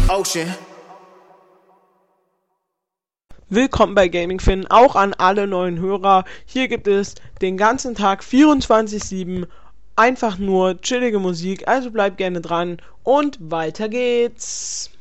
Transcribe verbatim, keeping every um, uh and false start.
Ocean. Willkommen bei Gaming Finn, auch an alle neuen Hörer. Hier gibt es den ganzen Tag vierundzwanzig sieben einfach nur chillige Musik, also bleibt gerne dran und weiter geht's.